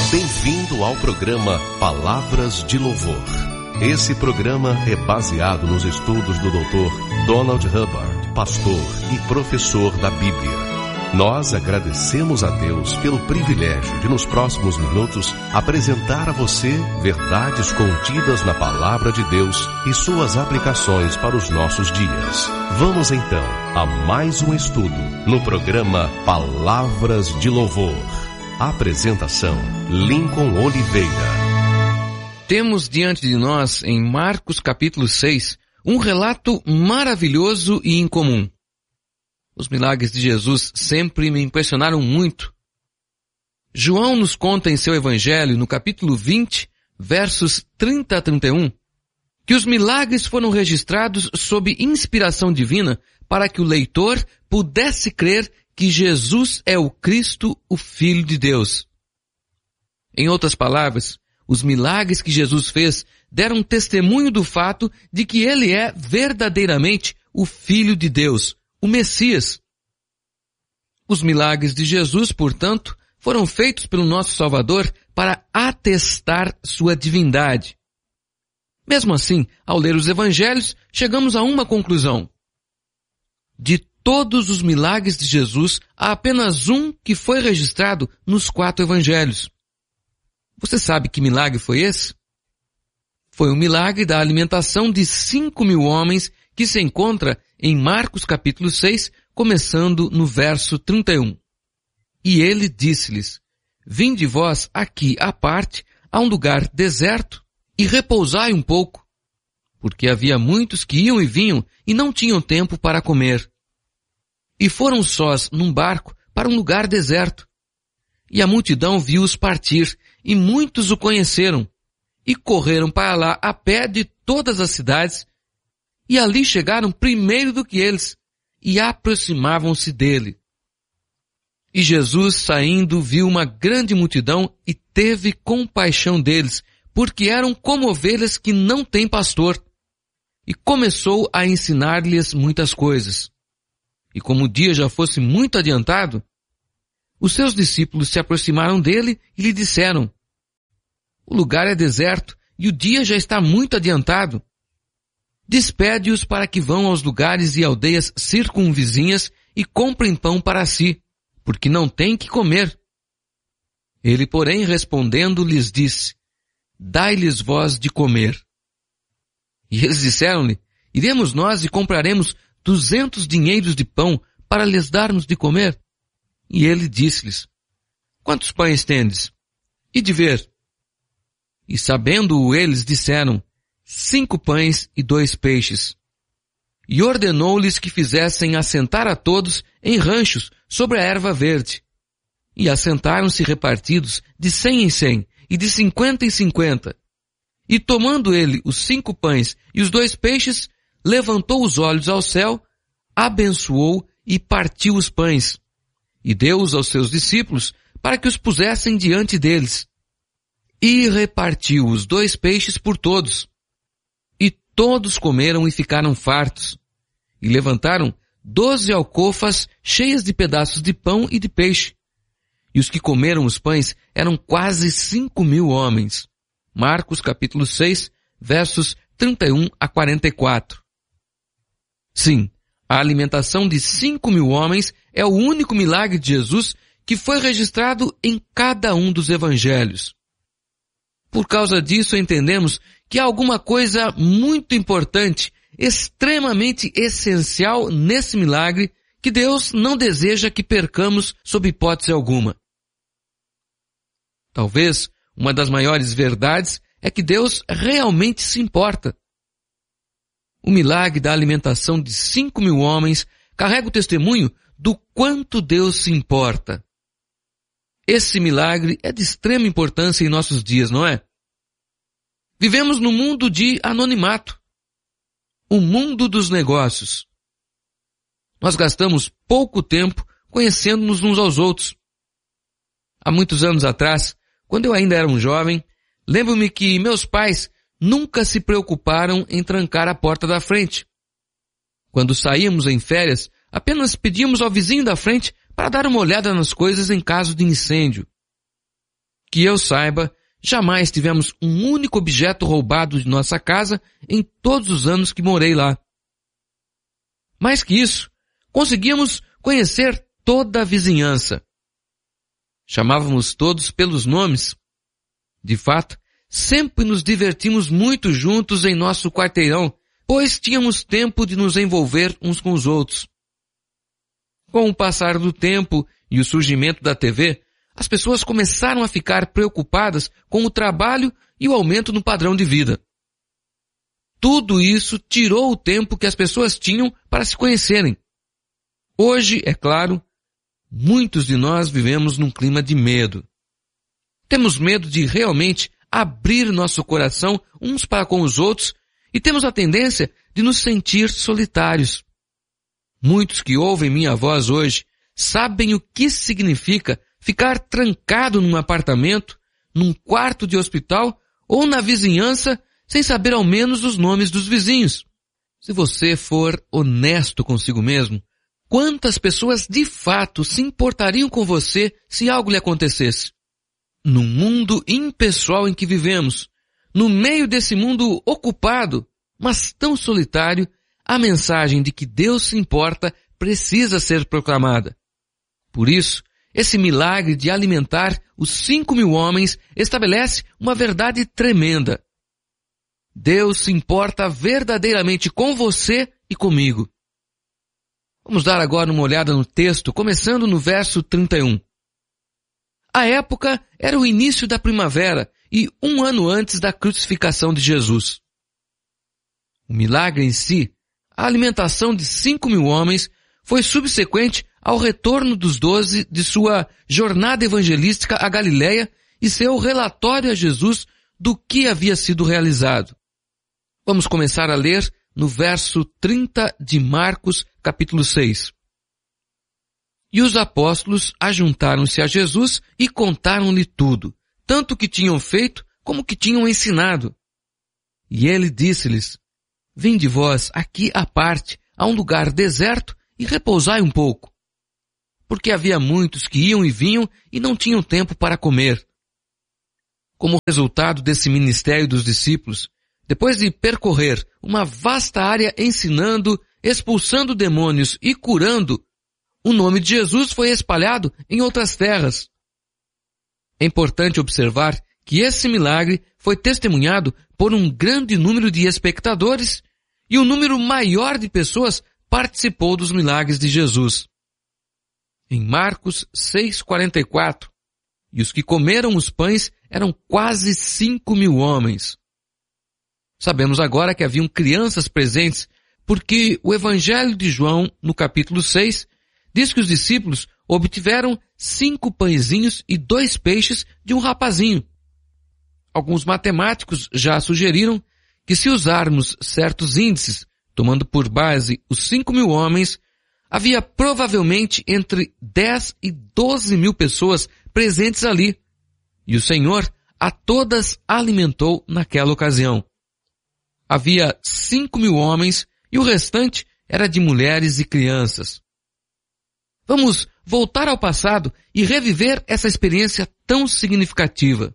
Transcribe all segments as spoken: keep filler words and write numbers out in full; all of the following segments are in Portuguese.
Bem-vindo ao programa Palavras de Louvor. Esse programa é baseado nos estudos do doutor Donald Hubbard, pastor e professor da Bíblia. Nós agradecemos a Deus pelo privilégio de, nos próximos minutos, apresentar a você verdades contidas na Palavra de Deus e suas aplicações para os nossos dias. Vamos então a mais um estudo no programa Palavras de Louvor. Apresentação: Lincoln Oliveira. Temos diante de nós, em Marcos capítulo seis, um relato maravilhoso e incomum. Os milagres de Jesus sempre me impressionaram muito. João nos conta em seu evangelho, no capítulo vinte, versos trinta a trinta e um, que os milagres foram registrados sob inspiração divina para que o leitor pudesse crer que Jesus é o Cristo, o Filho de Deus. Em outras palavras, os milagres que Jesus fez deram testemunho do fato de que ele é verdadeiramente o Filho de Deus, o Messias. Os milagres de Jesus, portanto, foram feitos pelo nosso Salvador para atestar sua divindade. Mesmo assim, ao ler os evangelhos, chegamos a uma conclusão. De todos os milagres de Jesus, há apenas um que foi registrado nos quatro evangelhos. Você sabe que milagre foi esse? Foi o milagre da alimentação de cinco mil homens que se encontra em Marcos capítulo seis, começando no verso trinta e um. E ele disse-lhes: Vinde vós aqui à parte, a um lugar deserto, e repousai um pouco, porque havia muitos que iam e vinham e não tinham tempo para comer. E foram sós num barco para um lugar deserto. E a multidão viu-os partir, e muitos o conheceram, e correram para lá a pé de todas as cidades, e ali chegaram primeiro do que eles, e aproximavam-se dele. E Jesus, saindo, viu uma grande multidão e teve compaixão deles, porque eram como ovelhas que não têm pastor, e começou a ensinar-lhes muitas coisas. E como o dia já fosse muito adiantado, os seus discípulos se aproximaram dele e lhe disseram: O lugar é deserto e o dia já está muito adiantado. Despede-os para que vão aos lugares e aldeias circunvizinhas e comprem pão para si, porque não têm que comer. Ele, porém, respondendo, lhes disse: Dai-lhes vós de comer. E eles disseram-lhe: Iremos nós e compraremos duzentos dinheiros de pão para lhes darmos de comer? E ele disse-lhes: Quantos pães tendes? E de ver. E sabendo-o eles disseram: Cinco pães e dois peixes. E ordenou-lhes que fizessem assentar a todos em ranchos sobre a erva verde. E assentaram-se repartidos de cem em cem e de cinquenta em cinquenta. E tomando ele os cinco pães e os dois peixes, levantou os olhos ao céu, abençoou e partiu os pães, e deu-os aos seus discípulos para que os pusessem diante deles. E repartiu os dois peixes por todos. E todos comeram e ficaram fartos. E levantaram doze alcofas cheias de pedaços de pão e de peixe. E os que comeram os pães eram quase cinco mil homens. Marcos capítulo seis, versos trinta e um a quarenta e quatro. Sim, a alimentação de cinco mil homens é o único milagre de Jesus que foi registrado em cada um dos evangelhos. Por causa disso, entendemos que há alguma coisa muito importante, extremamente essencial nesse milagre que Deus não deseja que percamos sob hipótese alguma. Talvez uma das maiores verdades é que Deus realmente se importa. O milagre da alimentação de cinco mil homens carrega o testemunho do quanto Deus se importa. Esse milagre é de extrema importância em nossos dias, não é? Vivemos num mundo de anonimato, o mundo dos negócios. Nós gastamos pouco tempo conhecendo-nos uns aos outros. Há muitos anos atrás, quando eu ainda era um jovem, lembro-me que meus pais nunca se preocuparam em trancar a porta da frente. Quando saíamos em férias, apenas pedíamos ao vizinho da frente para dar uma olhada nas coisas em caso de incêndio. Que eu saiba, jamais tivemos um único objeto roubado de nossa casa em todos os anos que morei lá. Mais que isso, conseguíamos conhecer toda a vizinhança. Chamávamos todos pelos nomes. De fato, sempre nos divertimos muito juntos em nosso quarteirão, pois tínhamos tempo de nos envolver uns com os outros. Com o passar do tempo e o surgimento da T V, as pessoas começaram a ficar preocupadas com o trabalho e o aumento no padrão de vida. Tudo isso tirou o tempo que as pessoas tinham para se conhecerem. Hoje, é claro, muitos de nós vivemos num clima de medo. Temos medo de realmente abrir nosso coração uns para com os outros e temos a tendência de nos sentir solitários. Muitos que ouvem minha voz hoje sabem o que significa ficar trancado num apartamento, num quarto de hospital ou na vizinhança sem saber ao menos os nomes dos vizinhos. Se você for honesto consigo mesmo, quantas pessoas de fato se importariam com você se algo lhe acontecesse? No mundo impessoal em que vivemos, no meio desse mundo ocupado, mas tão solitário, a mensagem de que Deus se importa precisa ser proclamada. Por isso, esse milagre de alimentar os cinco mil homens estabelece uma verdade tremenda. Deus se importa verdadeiramente com você e comigo. Vamos dar agora uma olhada no texto, começando no verso trinta e um. A época era o início da primavera e um ano antes da crucificação de Jesus. O milagre em si, a alimentação de cinco mil homens, foi subsequente ao retorno dos doze de sua jornada evangelística à Galileia e seu relatório a Jesus do que havia sido realizado. Vamos começar a ler no verso trinta de Marcos, capítulo seis. E os apóstolos ajuntaram-se a Jesus e contaram-lhe tudo, tanto o que tinham feito como o que tinham ensinado. E ele disse-lhes: Vinde vós aqui à parte, a um lugar deserto, e repousai um pouco. Porque havia muitos que iam e vinham e não tinham tempo para comer. Como resultado desse ministério dos discípulos, depois de percorrer uma vasta área ensinando, expulsando demônios e curando, o nome de Jesus foi espalhado em outras terras. É importante observar que esse milagre foi testemunhado por um grande número de espectadores e um número maior de pessoas participou dos milagres de Jesus. Em Marcos seis, quarenta e quatro, e os que comeram os pães eram quase cinco mil homens. Sabemos agora que haviam crianças presentes, porque o Evangelho de João, no capítulo seis, diz que os discípulos obtiveram cinco pãezinhos e dois peixes de um rapazinho. Alguns matemáticos já sugeriram que se usarmos certos índices, tomando por base os cinco mil homens, havia provavelmente entre dez e doze mil pessoas presentes ali, e o Senhor a todas alimentou naquela ocasião. Havia cinco mil homens e o restante era de mulheres e crianças. Vamos voltar ao passado e reviver essa experiência tão significativa.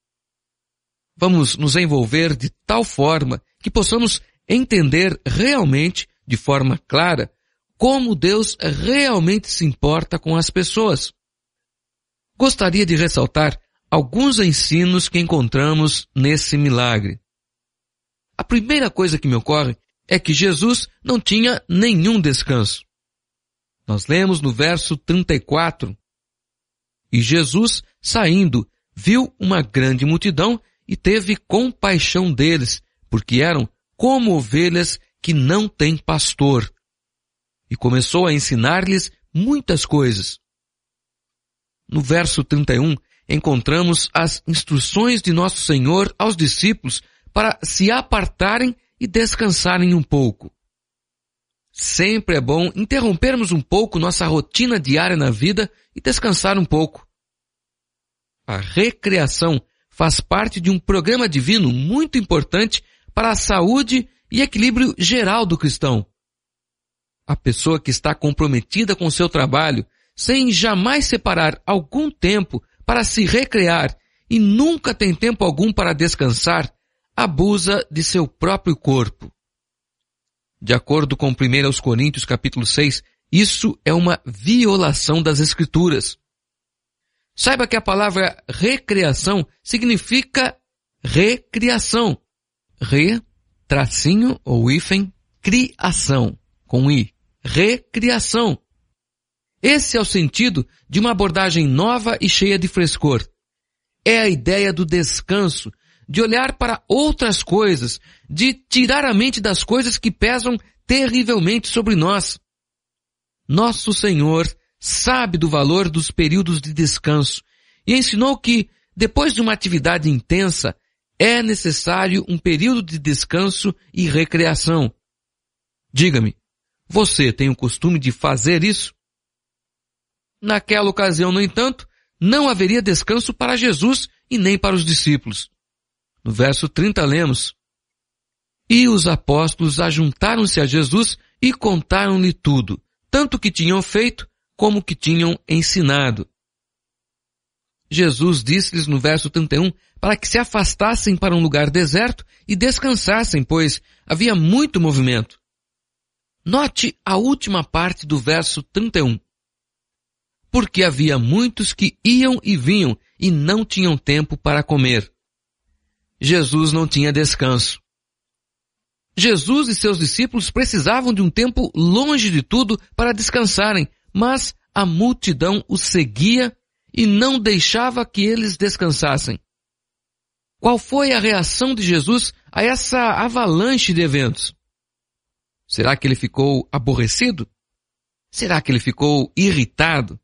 Vamos nos envolver de tal forma que possamos entender realmente, de forma clara, como Deus realmente se importa com as pessoas. Gostaria de ressaltar alguns ensinos que encontramos nesse milagre. A primeira coisa que me ocorre é que Jesus não tinha nenhum descanso. Nós lemos no verso trinta e quatro. E Jesus, saindo, viu uma grande multidão e teve compaixão deles, porque eram como ovelhas que não têm pastor. E começou a ensinar-lhes muitas coisas. No verso trinta e um, encontramos as instruções de nosso Senhor aos discípulos para se apartarem e descansarem um pouco. Sempre é bom interrompermos um pouco nossa rotina diária na vida e descansar um pouco. A recreação faz parte de um programa divino muito importante para a saúde e equilíbrio geral do cristão. A pessoa que está comprometida com seu trabalho, sem jamais separar algum tempo para se recrear e nunca tem tempo algum para descansar, abusa de seu próprio corpo. De acordo com primeira Coríntios capítulo seis, isso é uma violação das Escrituras. Saiba que a palavra recreação significa recriação. Re, tracinho ou hífen, criação, com i. Recriação. Esse é o sentido de uma abordagem nova e cheia de frescor. É a ideia do descanso, de olhar para outras coisas, de tirar a mente das coisas que pesam terrivelmente sobre nós. Nosso Senhor sabe do valor dos períodos de descanso e ensinou que, depois de uma atividade intensa, é necessário um período de descanso e recreação. Diga-me, você tem o costume de fazer isso? Naquela ocasião, no entanto, não haveria descanso para Jesus e nem para os discípulos. No verso trinta lemos: E os apóstolos ajuntaram-se a Jesus e contaram-lhe tudo, tanto o que tinham feito como o que tinham ensinado. Jesus disse-lhes no verso trinta e um para que se afastassem para um lugar deserto e descansassem, pois havia muito movimento. Note a última parte do verso trinta e um. Porque havia muitos que iam e vinham e não tinham tempo para comer. Jesus não tinha descanso. Jesus e seus discípulos precisavam de um tempo longe de tudo para descansarem, mas a multidão os seguia e não deixava que eles descansassem. Qual foi a reação de Jesus a essa avalanche de eventos? Será que ele ficou aborrecido? Será que ele ficou irritado?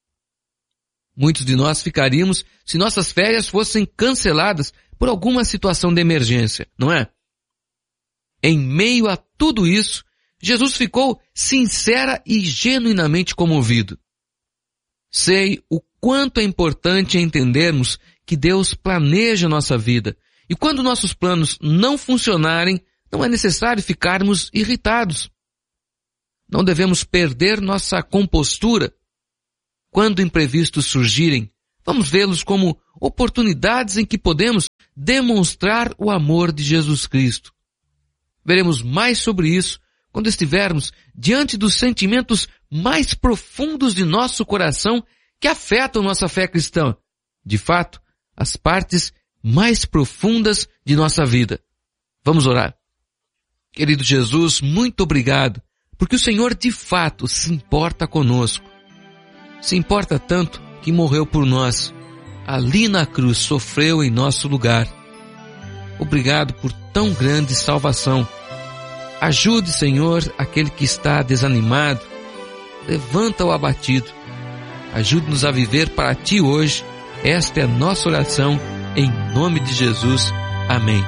Muitos de nós ficaríamos se nossas férias fossem canceladas por alguma situação de emergência, não é? Em meio a tudo isso, Jesus ficou sincera e genuinamente comovido. Sei o quanto é importante entendermos que Deus planeja nossa vida, e quando nossos planos não funcionarem, não é necessário ficarmos irritados. Não devemos perder nossa compostura. Quando imprevistos surgirem, vamos vê-los como oportunidades em que podemos demonstrar o amor de Jesus Cristo. Veremos mais sobre isso quando estivermos diante dos sentimentos mais profundos de nosso coração que afetam nossa fé cristã. De fato, as partes mais profundas de nossa vida. Vamos orar. Querido Jesus, muito obrigado, porque o Senhor de fato se importa conosco. Se importa tanto que morreu por nós. Ali na cruz sofreu em nosso lugar. Obrigado por tão grande salvação. Ajude, Senhor, aquele que está desanimado. Levanta o abatido. Ajude-nos a viver para Ti hoje. Esta é a nossa oração, em nome de Jesus. Amém.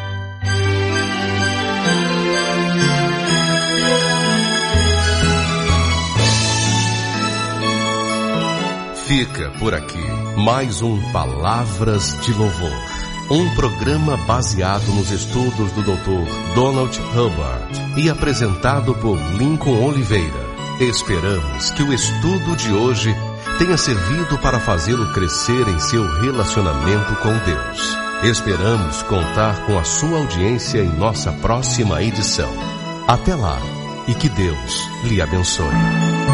Fica por aqui mais um Palavras de Louvor, um programa baseado nos estudos do doutor Donald Hubbard e apresentado por Lincoln Oliveira. Esperamos que o estudo de hoje tenha servido para fazê-lo crescer em seu relacionamento com Deus. Esperamos contar com a sua audiência em nossa próxima edição. Até lá e que Deus lhe abençoe.